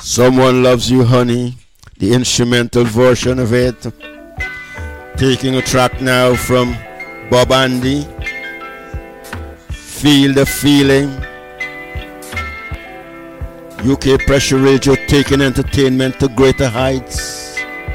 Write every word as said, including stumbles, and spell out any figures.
Someone Loves You Honey, the instrumental version of it. Taking a track now from Bob Andy, Feel the Feeling. U K Pressure Radio taking entertainment to greater heights.